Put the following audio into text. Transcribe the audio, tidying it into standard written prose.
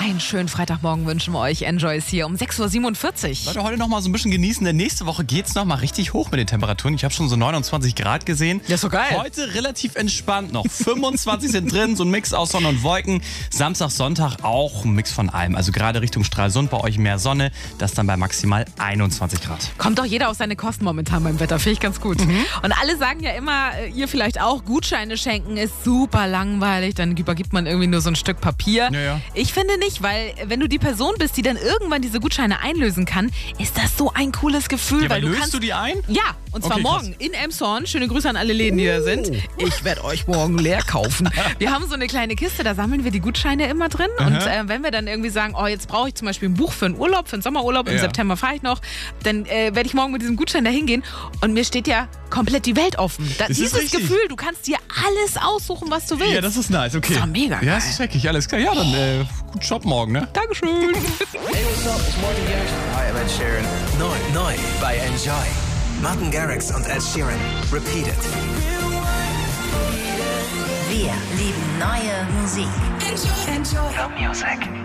Einen schönen Freitagmorgen wünschen wir euch. Enjoy ist hier um 6.47 Uhr. Leute, heute noch mal so ein bisschen genießen, denn nächste Woche geht's noch mal richtig hoch mit den Temperaturen. Ich habe schon so 29 Grad gesehen. Ja, ist so geil. Heute relativ entspannt noch. 25 sind drin, so ein Mix aus Sonne und Wolken. Samstag, Sonntag auch ein Mix von allem. Also gerade Richtung Stralsund bei euch mehr Sonne. Das dann bei maximal 21 Grad. Kommt doch jeder auf seine Kosten momentan beim Wetter. Finde ich ganz gut. Und alle sagen ja immer, ihr vielleicht auch, Gutscheine schenken ist super langweilig. Dann übergibt man irgendwie nur so ein Stück Papier. Ja. Ich finde nicht, weil wenn du die Person bist, die dann irgendwann diese Gutscheine einlösen kann, ist das so ein cooles Gefühl. Ja, weil du löst kannst du die ein? Ja, und zwar Okay, morgen in Elmshorn. Schöne Grüße an alle Läden, die da sind. Ich werde euch morgen leer kaufen. Wir haben so eine kleine Kiste, da sammeln wir die Gutscheine immer drin. Und wenn wir dann irgendwie sagen, oh, jetzt brauche ich zum Beispiel ein Buch für einen Urlaub, für einen Sommerurlaub, im September fahre ich noch, dann werde ich morgen mit diesem Gutschein da hingehen. Und mir steht ja komplett die Welt offen. Dieses Gefühl, du kannst dir alles aussuchen, was du willst. Ja, das ist nice, okay. Das war mega geil. Ja, das ist checkig, alles klar. Ja, dann gut Job morgen, ne? Dankeschön. Hey, what's up? It's Martin Garrix. Hi, I'm Ed Sheeran. Neu bei Enjoy. Martin Garrix und Ed Sheeran. Repeat It. Wir lieben neue Musik. The Music.